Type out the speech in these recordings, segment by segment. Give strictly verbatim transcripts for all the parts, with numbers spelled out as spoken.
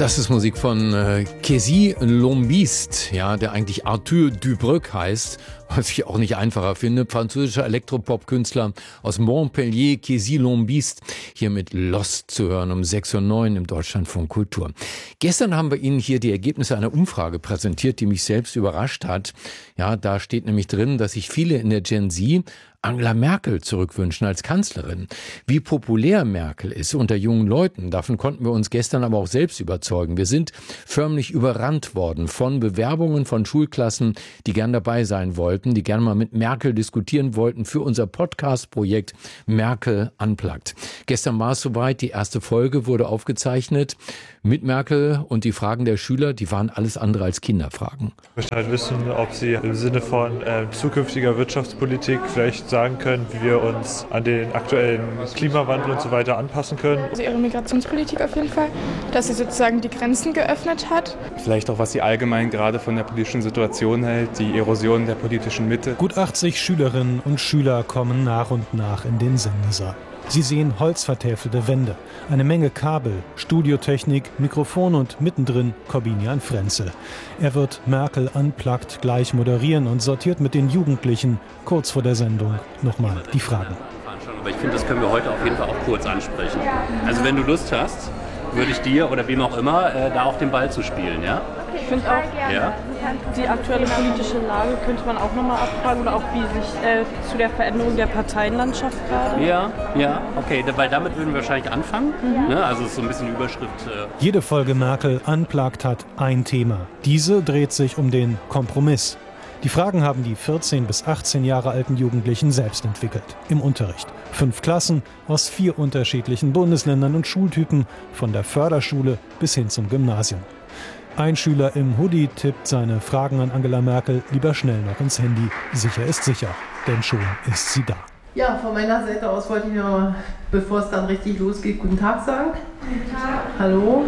Das ist Musik von äh, Kezzy Lombiste, ja, der eigentlich Arthur Dubreuil heißt, was ich auch nicht einfacher finde. Französischer Elektropop-Künstler aus Montpellier, Kezzy Lombiste, hier mit Lost zu hören um sechs Uhr neun im Deutschlandfunk Kultur. Gestern haben wir Ihnen hier die Ergebnisse einer Umfrage präsentiert, die mich selbst überrascht hat. Ja, da steht nämlich drin, dass sich viele in der Gen Z Angela Merkel zurückwünschen als Kanzlerin. Wie populär Merkel ist unter jungen Leuten, davon konnten wir uns gestern aber auch selbst überzeugen. Wir sind förmlich überrannt worden von Bewerbungen von Schulklassen, die gern dabei sein wollten, die gern mal mit Merkel diskutieren wollten für unser Podcast-Projekt Merkel Unplugged. Gestern war es soweit, die erste Folge wurde aufgezeichnet mit Merkel und die Fragen der Schüler, die waren alles andere als Kinderfragen. Ich möchte halt wissen, ob Sie im Sinne von äh, zukünftiger Wirtschaftspolitik vielleicht sagen können, wie wir uns an den aktuellen Klimawandel und so weiter anpassen können. Also ihre Migrationspolitik auf jeden Fall, dass sie sozusagen die Grenzen geöffnet hat. Vielleicht auch, was sie allgemein gerade von der politischen Situation hält, die Erosion der politischen Mitte. Gut achtzig Schülerinnen und Schüler kommen nach und nach in den Sendesaal. Sie sehen holzvertäfelte Wände, eine Menge Kabel, Studiotechnik, Mikrofon und mittendrin Corbinian Frenzel. Er wird Merkel Unplugged gleich moderieren und sortiert mit den Jugendlichen kurz vor der Sendung nochmal die Fragen. Aber ich finde, das können wir heute auf jeden Fall auch kurz ansprechen. Also wenn du Lust hast, würde ich dir oder wem auch immer äh, da auch den Ball zu spielen, ja? Ich finde auch, ja? die aktuelle politische Lage könnte man auch nochmal abfragen oder auch wie sich äh, zu der Veränderung der Parteienlandschaft gerade. Ja, ja, okay, weil damit würden wir wahrscheinlich anfangen. Mhm. Ne? Also es ist so ein bisschen Überschrift. Äh. Jede Folge Merkel Unplugged hat ein Thema. Diese dreht sich um den Kompromiss. Die Fragen haben die vierzehn bis achtzehn Jahre alten Jugendlichen selbst entwickelt, im Unterricht. Fünf Klassen aus vier unterschiedlichen Bundesländern und Schultypen, von der Förderschule bis hin zum Gymnasium. Ein Schüler im Hoodie tippt seine Fragen an Angela Merkel lieber schnell noch ins Handy. Sicher ist sicher, denn schon ist sie da. Ja, von meiner Seite aus wollte ich mir, bevor es dann richtig losgeht, guten Tag sagen. Guten Tag. Hallo.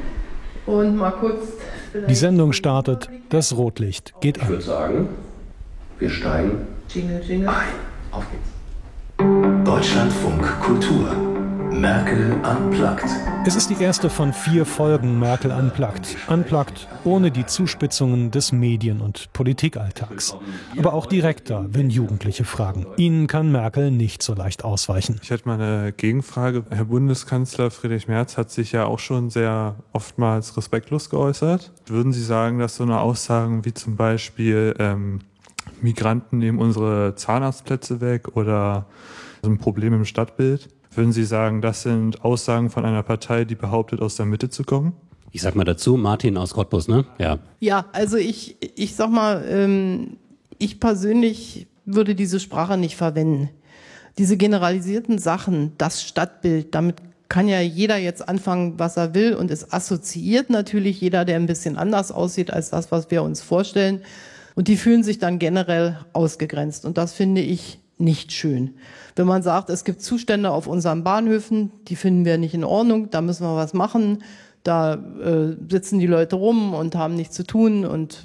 Und mal kurz... Die Sendung startet, das Rotlicht geht an. Ich würde sagen, wir steigen Jingle, Jingle. ein. Auf geht's. Deutschlandfunk Kultur. Merkel Unplugged. Es ist die erste von vier Folgen Merkel Unplugged. Unplugged ohne die Zuspitzungen des Medien- und Politikalltags. Aber auch direkter, wenn Jugendliche fragen. Ihnen kann Merkel nicht so leicht ausweichen. Ich hätte mal eine Gegenfrage. Herr Bundeskanzler Friedrich Merz hat sich ja auch schon sehr oftmals respektlos geäußert. Würden Sie sagen, dass so eine Aussagen wie zum Beispiel ähm, Migranten nehmen unsere Zahnarztplätze weg oder so ein Problem im Stadtbild, würden Sie sagen, das sind Aussagen von einer Partei, die behauptet, aus der Mitte zu kommen? Ich sag mal dazu, Martin aus Cottbus, ne? Ja. Ja, also ich, ich sag mal, ähm, ich persönlich würde diese Sprache nicht verwenden. Diese generalisierten Sachen, das Stadtbild, damit kann ja jeder jetzt anfangen, was er will, und es assoziiert natürlich jeder, der ein bisschen anders aussieht als das, was wir uns vorstellen. Und die fühlen sich dann generell ausgegrenzt. Und das finde ich nicht schön. Wenn man sagt, es gibt Zustände auf unseren Bahnhöfen, die finden wir nicht in Ordnung, da müssen wir was machen, da äh, sitzen die Leute rum und haben nichts zu tun und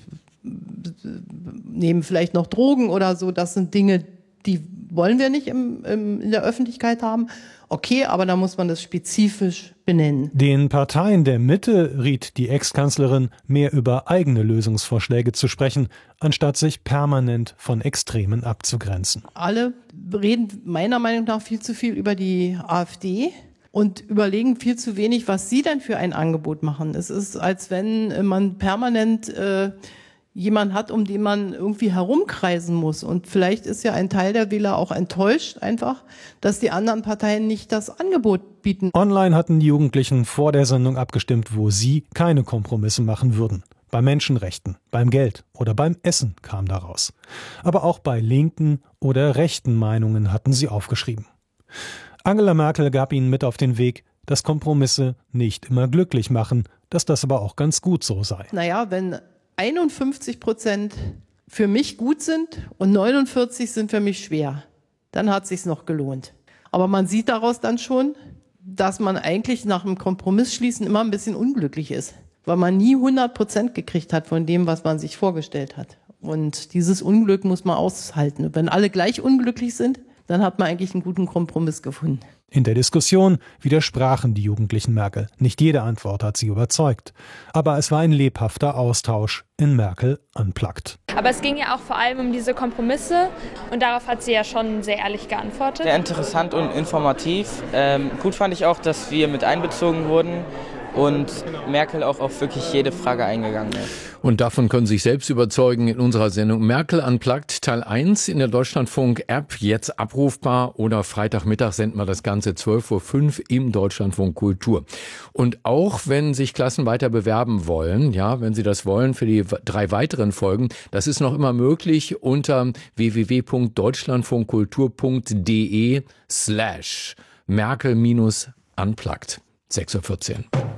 nehmen vielleicht noch Drogen oder so, das sind Dinge, die wollen wir nicht im, im, in der Öffentlichkeit haben. Okay, aber da muss man das spezifisch benennen. Den Parteien der Mitte riet die Ex-Kanzlerin, mehr über eigene Lösungsvorschläge zu sprechen, anstatt sich permanent von Extremen abzugrenzen. Alle reden meiner Meinung nach viel zu viel über die AfD und überlegen viel zu wenig, was sie denn für ein Angebot machen. Es ist, als wenn man permanent äh, jemand hat, um den man irgendwie herumkreisen muss. Und vielleicht ist ja ein Teil der Wähler auch enttäuscht einfach, dass die anderen Parteien nicht das Angebot bieten. Online hatten die Jugendlichen vor der Sendung abgestimmt, wo sie keine Kompromisse machen würden. Bei Menschenrechten, beim Geld oder beim Essen kam daraus. Aber auch bei linken oder rechten Meinungen hatten sie aufgeschrieben. Angela Merkel gab ihnen mit auf den Weg, dass Kompromisse nicht immer glücklich machen, dass das aber auch ganz gut so sei. Naja, wenn einundfünfzig Prozent für mich gut sind und neunundvierzig sind für mich schwer, dann hat es sich noch gelohnt. Aber man sieht daraus dann schon, dass man eigentlich nach dem Kompromissschließen immer ein bisschen unglücklich ist, weil man nie hundert Prozent gekriegt hat von dem, was man sich vorgestellt hat. Und dieses Unglück muss man aushalten. Wenn alle gleich unglücklich sind, dann hat man eigentlich einen guten Kompromiss gefunden. In der Diskussion widersprachen die Jugendlichen Merkel. Nicht jede Antwort hat sie überzeugt. Aber es war ein lebhafter Austausch in Merkel Unplugged. Aber es ging ja auch vor allem um diese Kompromisse und darauf hat sie ja schon sehr ehrlich geantwortet. Sehr interessant und informativ. Ähm, gut fand ich auch, dass wir mit einbezogen wurden und Merkel auch auf wirklich jede Frage eingegangen ist. Und davon können Sie sich selbst überzeugen in unserer Sendung Merkel Unplugged Teil eins in der Deutschlandfunk-App, jetzt abrufbar, oder Freitagmittag senden wir das Ganze zwölf Uhr fünf im Deutschlandfunk Kultur. Und auch wenn sich Klassen weiter bewerben wollen, ja, wenn Sie das wollen für die drei weiteren Folgen, das ist noch immer möglich unter w w w punkt deutschlandfunkkultur punkt de slash Merkel minus Unplugged. sechs Uhr vierzehn.